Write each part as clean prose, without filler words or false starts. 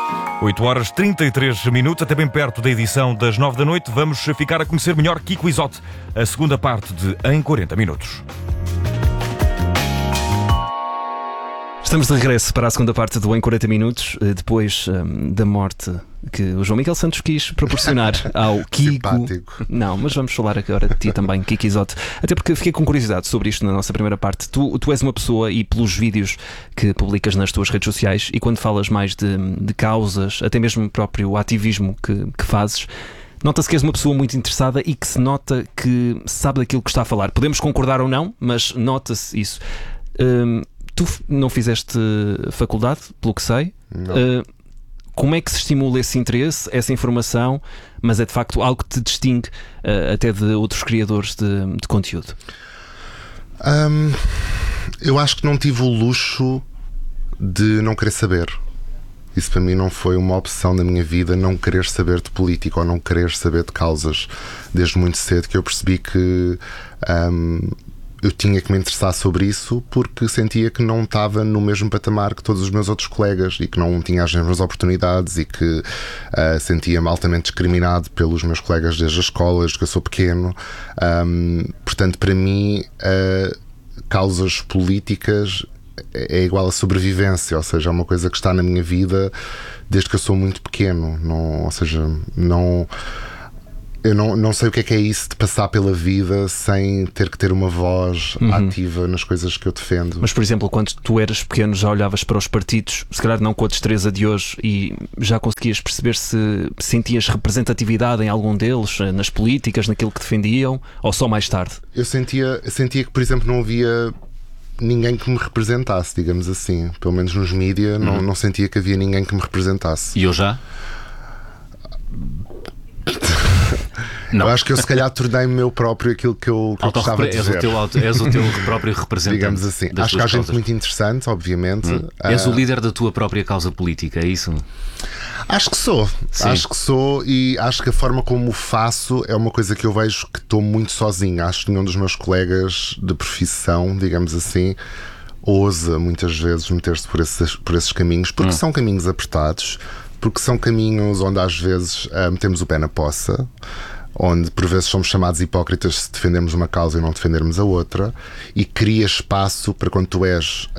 8 horas 33 minutos, até bem perto da edição das 9 da noite. Vamos ficar a conhecer melhor Kiko Isotte, a segunda parte de Em 40 Minutos. Estamos de regresso para a segunda parte do Em 40 Minutos, depois da morte que o João Miguel Santos quis proporcionar ao Kiko. Simpático. Não, mas vamos falar agora de ti também, Kiko Isotte. Até porque fiquei com curiosidade sobre isto na nossa primeira parte. Tu és uma pessoa, e pelos vídeos que publicas nas tuas redes sociais, e quando falas mais de causas, até mesmo o próprio ativismo que fazes, nota-se que és uma pessoa muito interessada e que se nota que sabe daquilo que está a falar. Podemos concordar ou não, mas nota-se isso. Tu não fizeste faculdade, pelo que sei. Não. Como é que se estimula esse interesse, essa informação, mas é de facto algo que te distingue até de outros criadores de conteúdo? Eu acho que não tive o luxo de não querer saber. Isso para mim não foi uma opção na minha vida, não querer saber de política ou não querer saber de causas. Desde muito cedo que eu percebi que eu tinha que me interessar sobre isso, porque sentia que não estava no mesmo patamar que todos os meus outros colegas e que não tinha as mesmas oportunidades e que sentia-me altamente discriminado pelos meus colegas desde a escola, desde que eu sou pequeno. Portanto, para mim, causas políticas é igual a sobrevivência, ou seja, é uma coisa que está na minha vida desde que eu sou muito pequeno. Eu não sei o que é isso de passar pela vida sem ter que ter uma voz ativa nas coisas que eu defendo. Mas, por exemplo, quando tu eras pequeno já olhavas para os partidos, se calhar não com a destreza de hoje, e já conseguias perceber se sentias representatividade em algum deles, nas políticas, naquilo que defendiam, ou só mais tarde? Eu sentia que, por exemplo, não havia ninguém que me representasse, digamos assim. Pelo menos nos mídias não sentia que havia ninguém que me representasse. E eu já? Não. Eu acho que eu se calhar tornei-me meu próprio aquilo que eu gostava de dizer. És o teu próprio representante. Digamos assim. Acho que há gente muito interessante, obviamente. És o líder da tua própria causa política, é isso? Acho que sou. Sim. Acho que sou, e acho que a forma como o faço é uma coisa que eu vejo que estou muito sozinho. Acho que nenhum dos meus colegas de profissão, digamos assim, ousa muitas vezes meter-se por esses caminhos, porque são caminhos apertados, porque são caminhos onde às vezes metemos o pé na poça, onde por vezes somos chamados hipócritas se defendermos uma causa e não defendermos a outra, e cria espaço para, quando tu és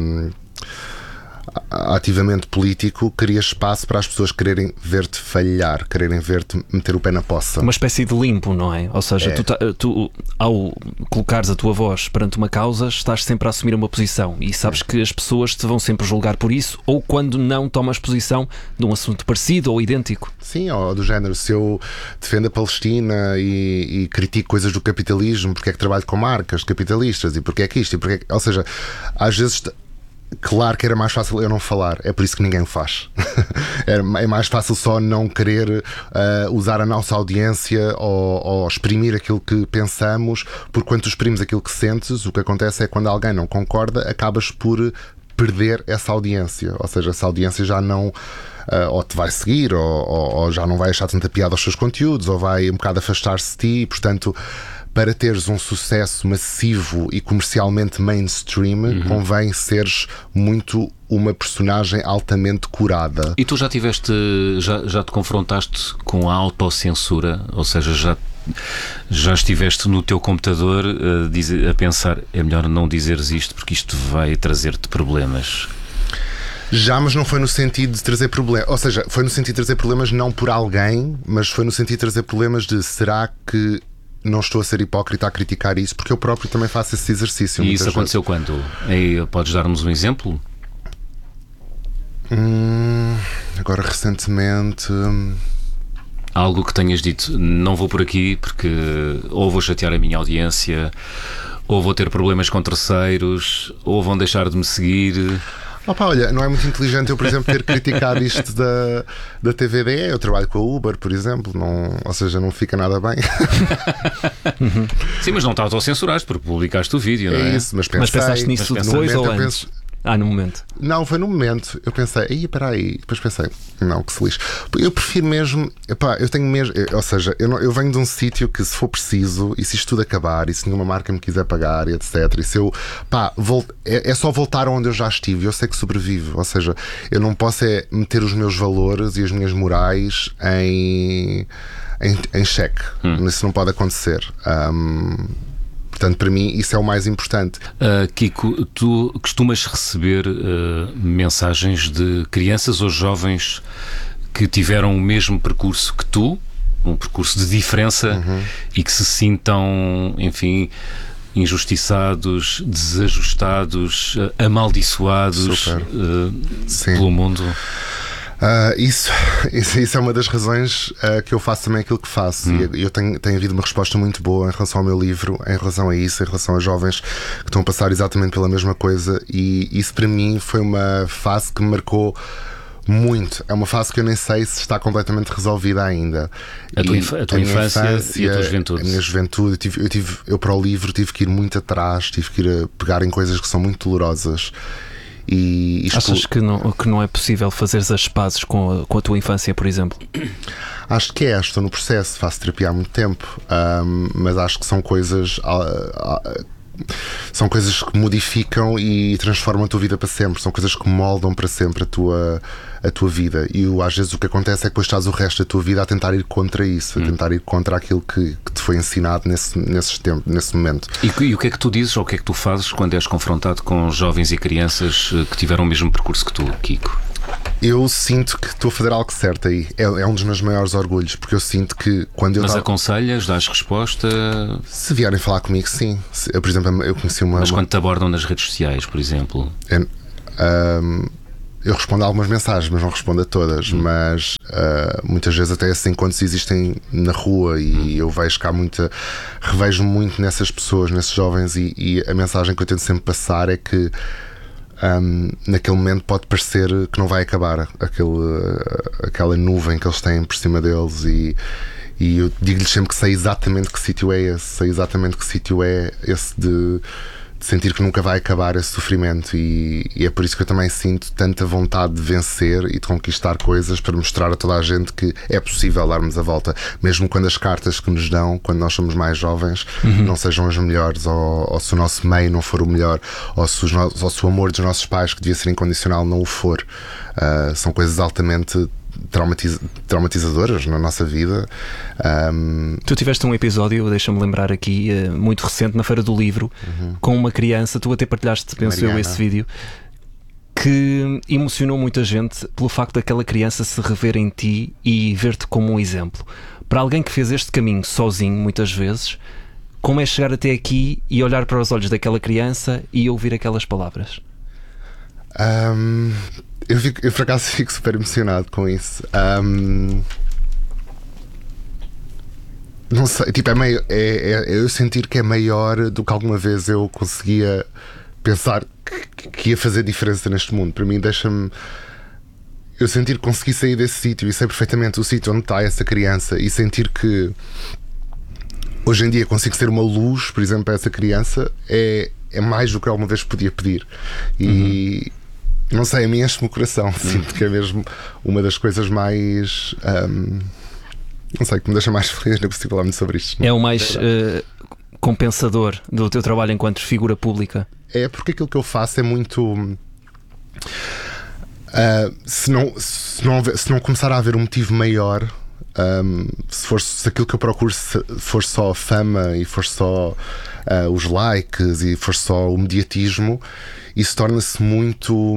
ativamente político, cria espaço para as pessoas quererem ver-te falhar, quererem ver-te meter o pé na poça. Uma espécie de limpo, não é? Ou seja, tu ao colocares a tua voz perante uma causa, estás sempre a assumir uma posição e sabes que as pessoas te vão sempre julgar por isso, ou quando não tomas posição de um assunto parecido ou idêntico. Sim, ou do género, se eu defendo a Palestina e critico coisas do capitalismo, porque é que trabalho com marcas capitalistas e porque é que isto, ou seja, às vezes, claro que era mais fácil eu não falar, é por isso que ninguém o faz. É mais fácil só não querer usar a nossa audiência ou exprimir aquilo que pensamos, porque quando tu exprimes aquilo que sentes, o que acontece é que quando alguém não concorda, acabas por perder essa audiência, ou seja, essa audiência já não ou te vai seguir ou já não vai achar tanta piada aos seus conteúdos, ou vai um bocado afastar-se de ti, e, portanto, para teres um sucesso massivo e comercialmente mainstream, convém seres muito uma personagem altamente curada. E tu já te confrontaste com a autocensura? Ou seja, já estiveste no teu computador a pensar, é melhor não dizeres isto porque isto vai trazer-te problemas? Já, mas não foi no sentido de trazer problemas. Ou seja, foi no sentido de trazer problemas não por alguém, mas foi no sentido de trazer problemas de será que não estou a ser hipócrita a criticar isso, porque eu próprio também faço esse exercício. E isso aconteceu quando? Podes dar-nos um exemplo? Agora recentemente. Algo que tenhas dito, não vou por aqui porque ou vou chatear a minha audiência, ou vou ter problemas com terceiros, ou vão deixar de me seguir. Olha, não é muito inteligente eu, por exemplo, ter que criticar isto da TVDE. Eu trabalho com a Uber, por exemplo, ou seja, não fica nada bem. Sim, mas não te autocensuraste porque publicaste o vídeo, não é? É isso, mas pensaste nisso depois ou antes? no momento. Não, foi no momento. Eu pensei, peraí. Depois pensei, não, que se lixe. Eu prefiro mesmo. Epá, eu tenho mesmo. Ou seja, eu venho de um sítio que, se for preciso, e se isto tudo acabar, e se nenhuma marca me quiser pagar, e etc. E se eu. É só voltar onde eu já estive. Eu sei que sobrevivo. Ou seja, eu não posso meter os meus valores e as minhas morais em xeque. Isso não pode acontecer. Portanto, para mim, isso é o mais importante. Kiko, tu costumas receber mensagens de crianças ou jovens que tiveram o mesmo percurso que tu, um percurso de diferença, e que se sintam, enfim, injustiçados, desajustados, amaldiçoados pelo mundo? Isso é uma das razões que eu faço também aquilo que faço. E eu tenho havido uma resposta muito boa em relação ao meu livro, em relação a isso, em relação a jovens que estão a passar exatamente pela mesma coisa. E isso para mim foi uma fase que me marcou muito. É uma fase que eu nem sei se está completamente resolvida ainda. A tua infância e a tua juventude. A minha juventude, eu para o livro tive que ir muito atrás, tive que ir a pegar em coisas que são muito dolorosas. Achas que não é possível fazeres as pazes com a tua infância, por exemplo? Acho que estou no processo, faço terapia há muito tempo, mas acho que são coisas que modificam e transformam a tua vida para sempre, são coisas que moldam para sempre a tua vida. E às vezes o que acontece é que depois estás o resto da tua vida a tentar ir contra isso, a tentar ir contra aquilo que te foi ensinado nesse momento. E o que é que tu dizes ou o que é que tu fazes quando és confrontado com jovens e crianças que tiveram o mesmo percurso que tu, Kiko? Eu sinto que estou a fazer algo certo aí. É um dos meus maiores orgulhos, porque eu sinto que quando eu. Mas aconselhas, dás resposta? Se vierem falar comigo, sim. Por exemplo, eu conheci uma. Mas quando te abordam nas redes sociais, por exemplo? Eu respondo a algumas mensagens, mas não respondo a todas. Mas muitas vezes até esses encontros existem na rua e eu revejo muito nessas pessoas, nesses jovens, e a mensagem que eu tento sempre passar é que naquele momento pode parecer que não vai acabar aquela nuvem que eles têm por cima deles, e eu digo-lhes sempre que sei exatamente que sítio é esse de sentir que nunca vai acabar esse sofrimento, e é por isso que eu também sinto tanta vontade de vencer e de conquistar coisas, para mostrar a toda a gente que é possível darmos a volta, mesmo quando as cartas que nos dão quando nós somos mais jovens não sejam as melhores, ou se o nosso meio não for o melhor, ou se o amor dos nossos pais, que devia ser incondicional, não o for. São coisas altamente traumatizadoras na nossa vida. Tu tiveste um episódio, deixa-me lembrar aqui, muito recente, na Feira do Livro, com uma criança. Tu até partilhaste, penso eu, esse vídeo, que emocionou muita gente pelo facto daquela criança se rever em ti e ver-te como um exemplo. Para alguém que fez este caminho sozinho, muitas vezes, como é chegar até aqui e olhar para os olhos daquela criança e ouvir aquelas palavras? Eu por acaso fico super emocionado com isso. Não sei, tipo, eu sentir que é maior do que alguma vez eu conseguia pensar que ia fazer diferença neste mundo. Para mim, eu sentir que consegui sair desse sítio e sei perfeitamente o sítio onde está essa criança, e sentir que hoje em dia consigo ser uma luz, por exemplo, para essa criança, é mais do que alguma vez podia pedir. E não sei, a mim enche-me o coração. Sinto que é mesmo uma das coisas mais não sei, que me deixa mais feliz. Não é possível falar muito sobre isto. É o mais compensador do teu trabalho enquanto figura pública? É, porque aquilo que eu faço é muito se não começar a haver um motivo maior, se aquilo que eu procuro for só fama e for só os likes e for só o mediatismo, isso torna-se muito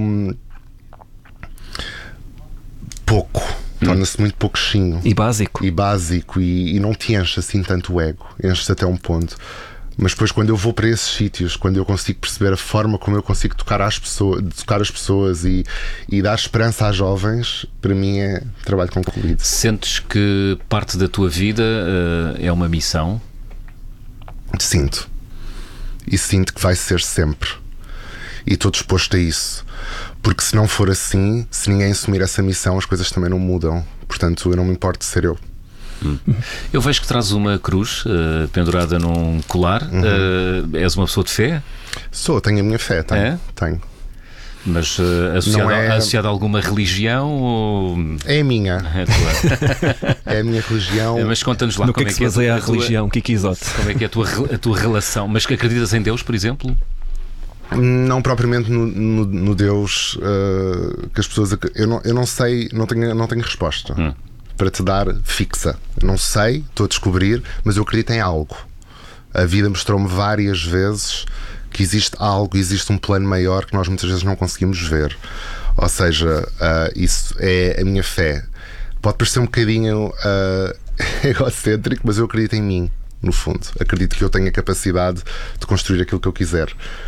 pouco. Torna-se muito pouquinho e básico e não te enche assim tanto o ego, enche-se até um ponto. Mas depois, quando eu vou para esses sítios, quando eu consigo perceber a forma como eu consigo tocar as pessoas e dar esperança às jovens, para mim é trabalho concluído. Sentes que parte da tua vida é uma missão? Sinto. E sinto que vai ser sempre. E estou disposto a isso. Porque se não for assim, se ninguém assumir essa missão, as coisas também não mudam. Portanto, eu não me importo de ser eu. Eu vejo que traz uma cruz pendurada num colar. És uma pessoa de fé? Sou, tenho a minha fé, tenho. É? Tenho. Mas Não é- associado a alguma religião ou... É a minha. É tua? É a minha religião. Mas conta-nos lá No que como é que se baseia a religião, Kiki Isotte? Como é que é a tua relação? Mas que acreditas em Deus, por exemplo? Não propriamente no Deus que as pessoas. Eu não sei, não tenho resposta para te dar fixa. Não sei, estou a descobrir, mas eu acredito em algo. A vida mostrou-me várias vezes que existe algo, existe um plano maior que nós muitas vezes não conseguimos ver. Ou seja, isso é a minha fé. Pode parecer um bocadinho egocêntrico, mas eu acredito em mim, no fundo. Acredito que eu tenho a capacidade de construir aquilo que eu quiser.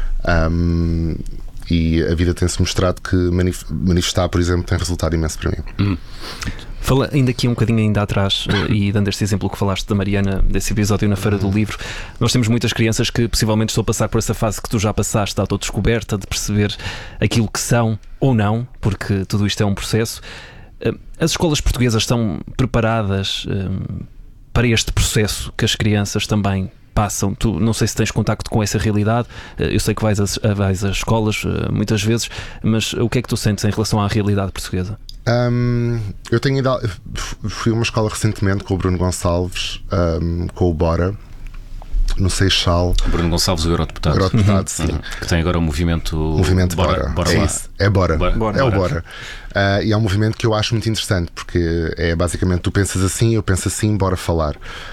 E a vida tem-se mostrado que manifestar, por exemplo, tem resultado imenso para mim. Fala ainda aqui um bocadinho ainda atrás e dando este exemplo que falaste da Mariana, desse episódio na Feira do Livro, nós temos muitas crianças que possivelmente estão a passar por essa fase que tu já passaste, da autodescoberta, de perceber aquilo que são ou não, porque tudo isto é um processo. As escolas portuguesas estão preparadas para este processo que as crianças também passam? Tu não sei se tens contacto com essa realidade, eu sei que vais às escolas muitas vezes, mas o que é que tu sentes em relação à realidade portuguesa? Eu tenho ido, fui a uma escola recentemente com o Bruno Gonçalves, com o Bora, no Seixal. Bruno Gonçalves, o Eurodeputado. Sim. Que tem agora o movimento Bora. Bora É lá. isso. É Bora. Bora. É o Bora. E é um movimento que eu acho muito interessante, porque é basicamente tu pensas assim, eu penso assim, bora falar.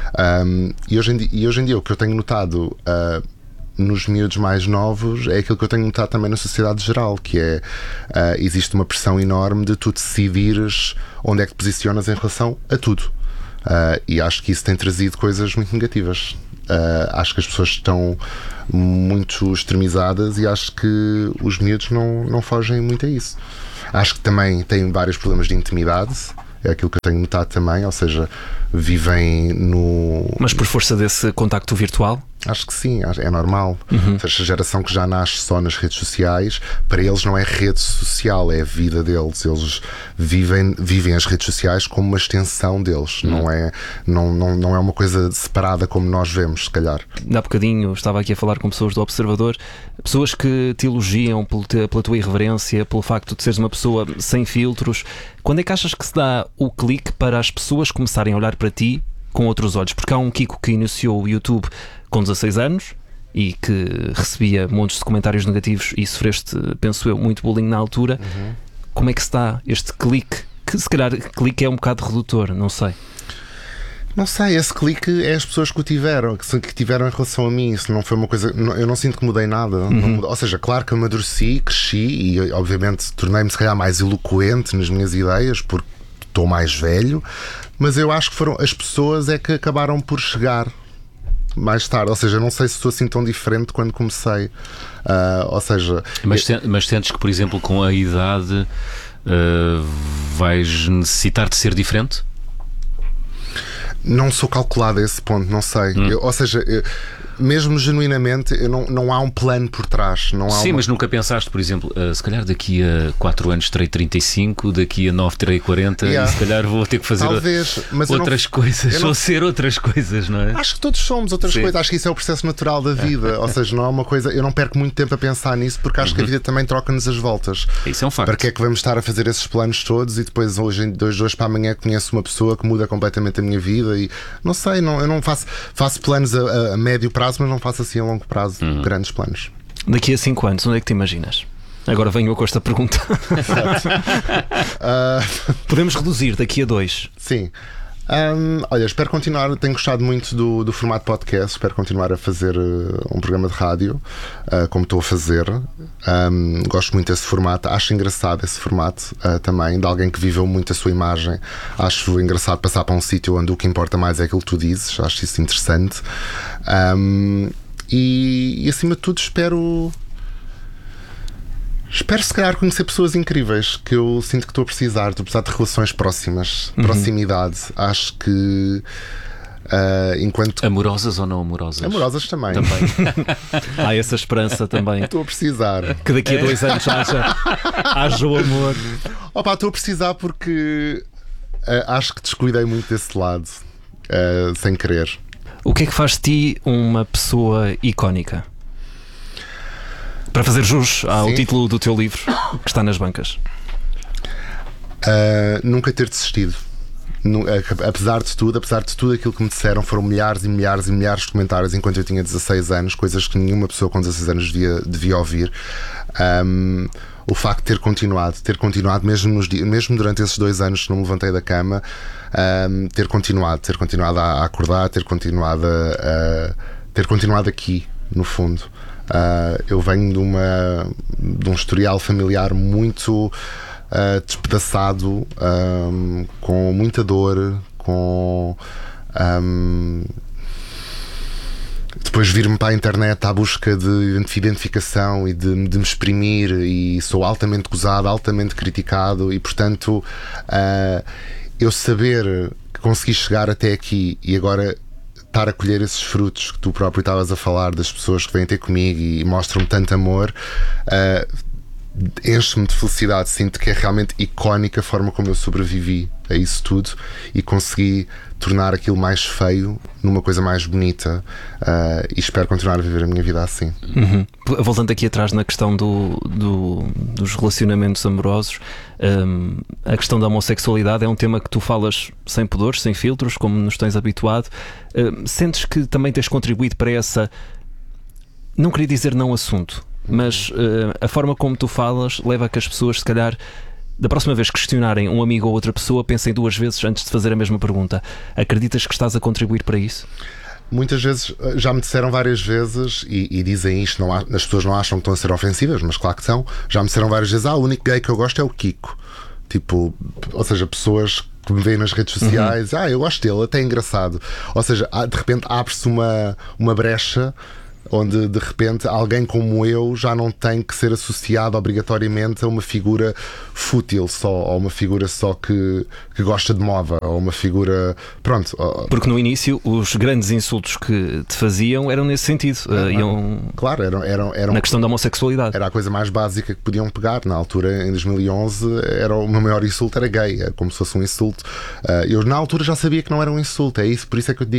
E hoje em dia o que eu tenho notado nos miúdos mais novos é aquilo que eu tenho notado também na sociedade geral, que é existe uma pressão enorme de tu decidires onde é que te posicionas em relação a tudo. E acho que isso tem trazido coisas muito negativas. Acho que as pessoas estão muito extremizadas e acho que os miúdos não fogem muito a isso. Acho que também têm vários problemas de intimidade, é aquilo que eu tenho notado também, ou seja, vivem no... Mas por força desse contacto virtual? Acho que sim, é normal. Ou seja, a geração que já nasce só nas redes sociais, para eles não é rede social, é a vida deles. Eles vivem as redes sociais como uma extensão deles. Não é uma coisa separada como nós vemos, se calhar. Há bocadinho estava aqui a falar com pessoas do Observador, pessoas que te elogiam pela tua irreverência, pelo facto de seres uma pessoa sem filtros. Quando é que achas que se dá o clique para as pessoas começarem a olhar para ti com outros olhos? Porque há um Kiko que iniciou o YouTube com 16 anos e que recebia montes de comentários negativos e sofreste, penso eu, muito bullying na altura. Como é que se dá este clique? Que se calhar clique é um bocado redutor, não sei. Não sei, esse clique é as pessoas que o tiveram, que tiveram em relação a mim. Isso não foi uma coisa. Eu não sinto que mudei nada. Ou seja, claro que eu amadureci, cresci e, obviamente, tornei-me se calhar mais eloquente nas minhas ideias porque estou mais velho. Mas eu acho que foram as pessoas é que acabaram por chegar mais tarde. Ou seja, não sei se estou assim tão diferente quando comecei. Ou seja, mas sentes que, por exemplo, com a idade vais necessitar de ser diferente? Não sou calculado a esse ponto, não sei. Ou seja, mesmo genuinamente, não há um plano por trás. Sim, mas nunca pensaste, por exemplo, se calhar daqui a 4 anos terei 35, daqui a 9 terei 40 e se calhar vou ter que fazer outras coisas, ou ser outras coisas, não é? Acho que todos somos outras coisas. Acho que isso é o processo natural da vida. Ou seja, não é uma coisa. Eu não perco muito tempo a pensar nisso porque acho que a vida também troca-nos as voltas. Isso é um facto. Para que é que vamos estar a fazer esses planos todos e depois hoje, de hoje para amanhã, conheço uma pessoa que muda completamente a minha vida e não sei, eu não faço planos a médio prazo, mas não faço assim a longo prazo grandes planos. Daqui a 5 anos, onde é que te imaginas? Agora venho eu com esta pergunta. Podemos reduzir daqui a 2. Sim. Olha, espero continuar. Tenho gostado muito do formato podcast. Espero continuar a fazer um programa de rádio como estou a fazer. Gosto muito desse formato. Acho engraçado esse formato também, de alguém que viveu muito a sua imagem. Acho engraçado passar para um sítio onde o que importa mais é aquilo que tu dizes. Acho isso interessante. E acima de tudo espero se calhar conhecer pessoas incríveis que eu sinto que estou a precisar de relações próximas, proximidade. Acho que enquanto... Amorosas ou não amorosas? Amorosas também. Há essa esperança também. Estou a precisar. Que daqui a 2 anos haja o amor. Estou a precisar porque acho que descuidei muito desse lado, sem querer. O que é que faz de ti uma pessoa icónica? Para fazer jus ao Sim. título do teu livro, que está nas bancas. Nunca ter desistido. Apesar de tudo aquilo que me disseram, foram milhares e milhares e milhares de comentários enquanto eu tinha 16 anos, coisas que nenhuma pessoa com 16 anos devia ouvir. O facto de ter continuado mesmo durante esses 2 anos que não me levantei da cama, ter continuado a acordar, ter continuado aqui, no fundo. Eu venho de um historial familiar muito despedaçado, com muita dor, depois vir-me para a internet à busca de identificação e de me exprimir, e sou altamente gozado, altamente criticado, e portanto eu saber que consegui chegar até aqui e agora estar a colher esses frutos que tu próprio estavas a falar, das pessoas que vêm ter comigo e mostram-me tanto amor, enche-me de felicidade. Sinto que é realmente icónica a forma como eu sobrevivi a isso tudo e consegui tornar aquilo mais feio numa coisa mais bonita, e espero continuar a viver a minha vida assim. Voltando aqui atrás na questão dos relacionamentos amorosos, a questão da homossexualidade é um tema que tu falas sem pudores, sem filtros, como nos tens habituado. Sentes que também tens contribuído para essa, não queria dizer não assunto, mas a forma como tu falas leva a que as pessoas, se calhar, da próxima vez que questionarem um amigo ou outra pessoa, pensem 2 vezes antes de fazer a mesma pergunta. Acreditas que estás a contribuir para isso? Muitas vezes, já me disseram várias vezes, e dizem isto, as pessoas não acham que estão a ser ofensivas, mas claro que são. Já me disseram várias vezes: o único gay que eu gosto é o Kiko. Tipo, ou seja, pessoas que me veem nas redes sociais, eu gosto dele, até é engraçado. Ou seja, de repente abre-se uma brecha onde de repente alguém como eu já não tem que ser associado obrigatoriamente a uma figura fútil só, ou uma figura só que gosta de moda, ou uma figura, pronto. Porque no início os grandes insultos que te faziam eram nesse sentido, claro, eram na questão da homossexualidade. Era a coisa mais básica que podiam pegar. Na altura, em 2011, o meu maior insulto era gay, como se fosse um insulto. Eu na altura já sabia que não era um insulto, por isso é que eu te